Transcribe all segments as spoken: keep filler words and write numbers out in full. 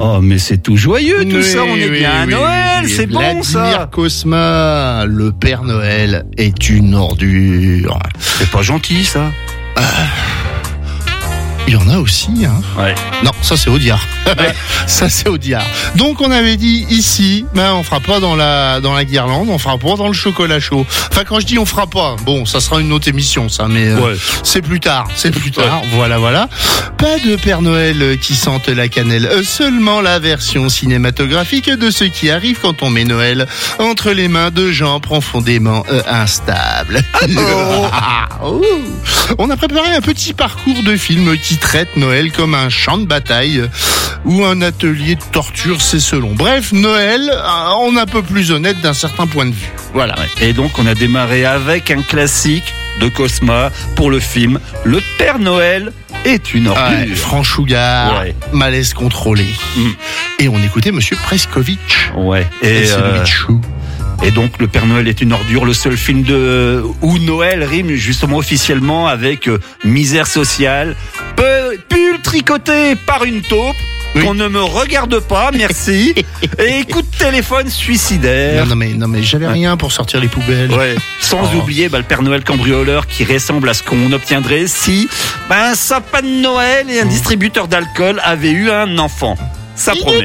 Oh, mais c'est tout joyeux tout oui, ça, on est oui, bien à oui, Noël, oui, c'est Vladimir bon ça. Vladimir Cosma, le Père Noël est une ordure. C'est pas gentil ça. Ah. Il y en a aussi, hein. Ouais. Non, ça c'est Audiard. Ouais. Ça c'est Audiard. Donc on avait dit ici, ben on fera pas dans la dans la guirlande, on fera pas dans le chocolat chaud. Enfin quand je dis on fera pas, bon, ça sera une autre émission ça, mais euh, ouais. c'est plus tard, c'est plus tard. Ouais. Voilà, voilà. Pas de Père Noël qui sente la cannelle, euh, seulement la version cinématographique de ce qui arrive quand on met Noël entre les mains de gens profondément euh, instables. Oh. Oh. On a préparé un petit parcours de film qui traite Noël comme un champ de bataille ou un atelier de torture, c'est selon. Bref, Noël, on est un peu plus honnête d'un certain point de vue. Voilà. Et donc, on a démarré avec un classique de Cosma pour le film Le Père Noël est une ordure. Ouais, Franchouillard, ouais. Malaise contrôlé. Mm. Et on écoutait Monsieur Preskovitch. Ouais. Et, et c'est euh... Et donc, Le Père Noël est une ordure, le seul film de où Noël rime justement officiellement avec euh, misère sociale, peu, pull tricoté par une taupe, oui. Qu'on ne me regarde pas, merci, et coup de téléphone suicidaire. Non, non mais, non, mais j'avais ouais. rien pour sortir les poubelles. Ouais. Sans oh. oublier bah, le Père Noël cambrioleur qui ressemble à ce qu'on obtiendrait si bah, un sapin de Noël et un distributeur d'alcool avaient eu un enfant. Ça promet.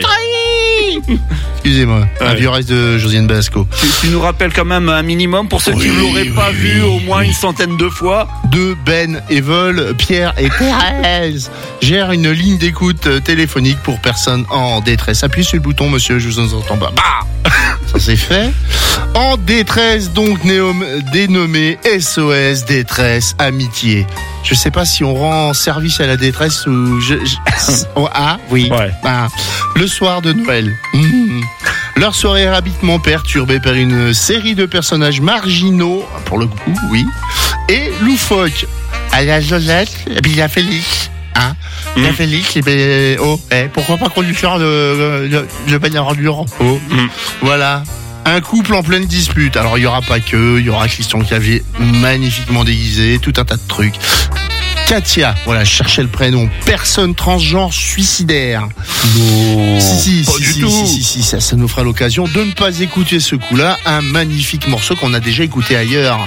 Excusez-moi, ouais. Un vieux reste de Josiane Balasco. Tu, tu nous rappelles quand même un minimum pour ceux oui, qui ne l'auraient oui, pas oui, vu au moins oui. une centaine de fois. De Ben et Vol, Pierre et Thérèse gèrent une ligne d'écoute téléphonique pour personnes en détresse. Appuyez sur le bouton, monsieur, je vous entends pas. Bah ça c'est fait. En détresse, donc néom, dénommé S O S Détresse Amitié. Je sais pas si on rend service à la détresse ou je, je... oh, ah oui. Ouais. Ah. Le soir de Noël. Mmh. Leur soirée est rapidement perturbée par une série de personnages marginaux, pour le coup, oui, et loufoques. À la Josette, et puis il y a Félix. Hein mmh. Il y a Félix, et ben, oh, eh, pourquoi pas conduire le, le, le bannière endurant. Oh, mmh. Voilà. Un couple en pleine dispute. Alors, il n'y aura pas que, il y aura Christian Clavier magnifiquement déguisé, tout un tas de trucs. Katia, voilà, je cherchais le prénom. Personne transgenre suicidaire. Non, si, si, pas si, du si, tout. Si, si, si, ça, ça nous fera l'occasion de ne pas écouter ce coup-là. Un magnifique morceau qu'on a déjà écouté ailleurs.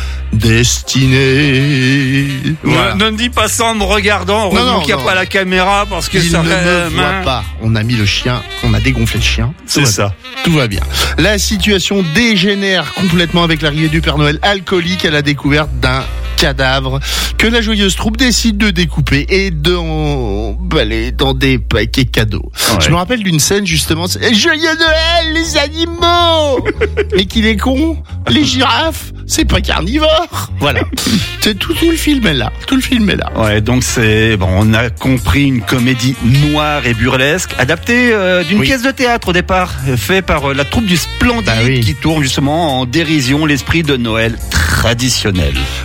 Destiné. Voilà. Ne, ne dis pas ça en me regardant. Heureusement qu'il n'y a non. pas la caméra parce que il ça ne me voit main. pas. On a mis le chien, on a dégonflé le chien. C'est ça. Bien. Tout va bien. La situation dégénère complètement avec l'arrivée du Père Noël alcoolique à la découverte d'un cadavre que la joyeuse troupe décide de découper et d'emballer dans des paquets cadeaux. Ouais. Je me rappelle d'une scène justement, c'est Joyeux Noël les animaux. Mais qu'il est con, les girafes, c'est pas carnivore. Voilà. C'est tout, tout le film est là. Tout le film est là. Ouais, donc c'est bon, on a compris une comédie noire et burlesque adaptée euh, d'une oui. pièce de théâtre au départ, fait par euh, la troupe du Splendide bah oui. qui tourne justement en dérision l'esprit de Noël traditionnel.